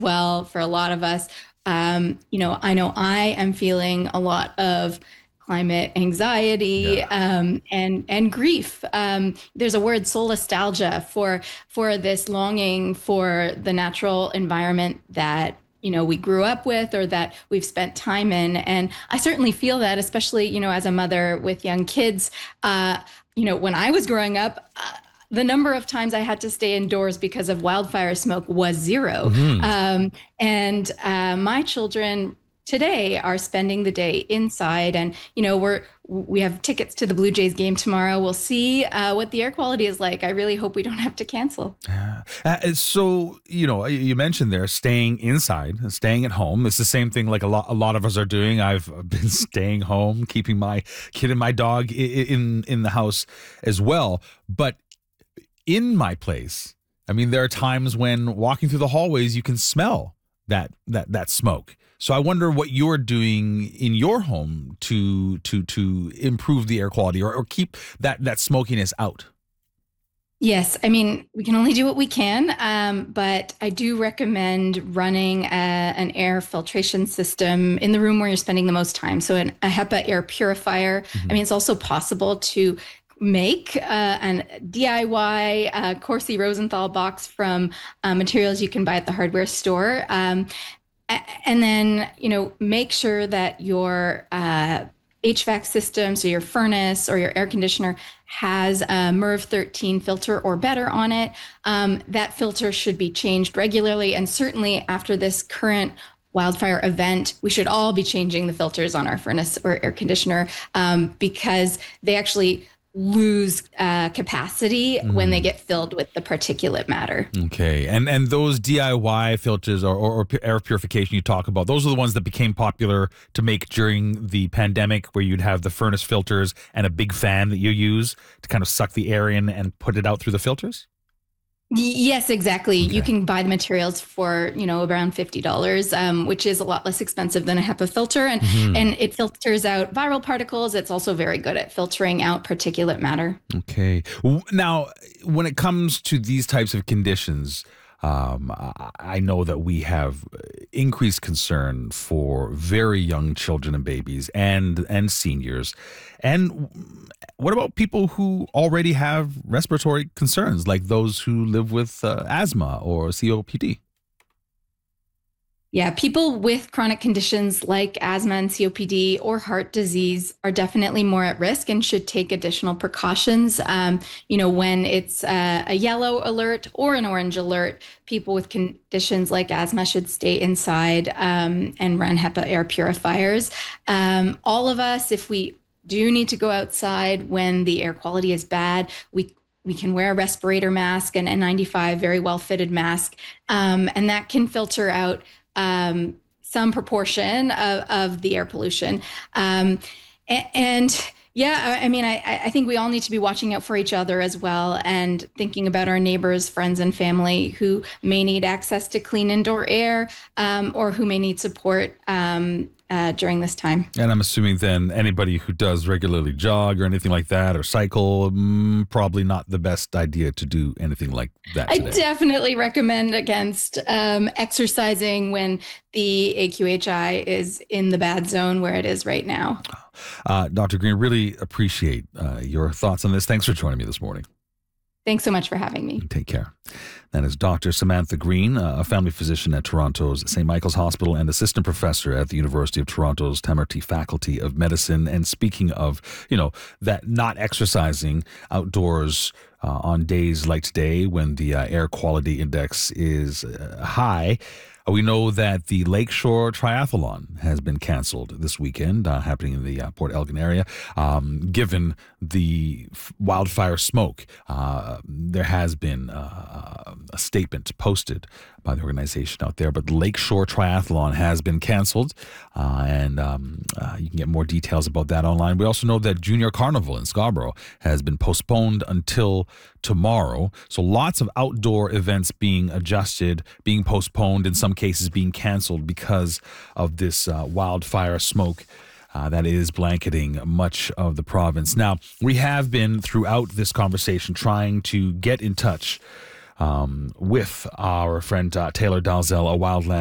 well for a lot of us. I know I am feeling a lot of climate anxiety Yeah. and grief. There's a word, solastalgia, for this longing for the natural environment that we grew up with or that we've spent time in. And I certainly feel that, especially as a mother with young kids. When I was growing up, the number of times I had to stay indoors because of wildfire smoke was zero. Hmm. And my children today are spending the day inside, and we have tickets to the Blue Jays game tomorrow. We'll see what the air quality is like. I really hope we don't have to cancel. So, you mentioned there staying inside, staying at home. It's the same thing like a lot of us are doing. I've been staying home, keeping my kid and my dog in the house as well. But in my place, I mean, there are times when walking through the hallways, you can smell that smoke. So I wonder what you're doing in your home to improve the air quality or keep that smokiness out. Yes, I mean, we can only do what we can, but I do recommend running an air filtration system in the room where you're spending the most time. So a HEPA air purifier. I Mhm. mean, it's also possible to make an DIY Corsi Rosenthal box from materials you can buy at the hardware store. And then, make sure that your HVAC system, so your furnace or your air conditioner, has a MERV 13 filter or better on it. That filter should be changed regularly. And certainly after this current wildfire event, we should all be changing the filters on our furnace or air conditioner because they actually lose capacity when they get filled with the particulate matter. Okay, and those DIY filters or air purification you talk about, those are the ones that became popular to make during the pandemic, where you'd have the furnace filters and a big fan that you use to kind of suck the air in and put it out through the filters? Yes, exactly. You Okay. can buy the materials for, around $50, which is a lot less expensive than a HEPA filter. And, Hmm. and it filters out viral particles. It's also very good at filtering out particulate matter. Okay. Now, when it comes to these types of conditions, I know that we have increased concern for very young children and babies and seniors. And what about people who already have respiratory concerns, like those who live with asthma or COPD? Yeah, people with chronic conditions like asthma and COPD or heart disease are definitely more at risk and should take additional precautions. When it's a yellow alert or an orange alert, people with conditions like asthma should stay inside and run HEPA air purifiers. All of us, if we do need to go outside when the air quality is bad, we can wear a respirator mask and N95, very well fitted mask, and that can filter out some proportion of the air pollution. And yeah, I mean, I think we all need to be watching out for each other as well and thinking about our neighbors, friends, and family who may need access to clean indoor air or who may need support during this time. And I'm assuming then anybody who does regularly jog or anything like that or cycle, probably not the best idea to do anything like that I today. definitely recommend against exercising when the AQHI is in the bad zone where it is right now. Dr. Green, really appreciate your thoughts on this. Thanks for joining me this morning. Thanks so much for having me. Take care. That is Dr. Samantha Green, a family physician at Toronto's St. Michael's Hospital and assistant professor at the University of Toronto's Tamarty Faculty of Medicine. And speaking of, that not exercising outdoors on days like today when the air quality index is high, we know that the Lakeshore Triathlon has been canceled this weekend, happening in the Port Elgin area. Given the wildfire smoke, there has been a statement posted by the organization out there, but the Lakeshore Triathlon has been canceled, and you can get more details about that online. We also know that Junior Carnival in Scarborough has been postponed until tomorrow. So lots of outdoor events being adjusted, being postponed, in some cases being canceled because of this wildfire smoke that is blanketing much of the province. Now, we have been throughout this conversation trying to get in touch with our friend Taylor Dalzell, a wildland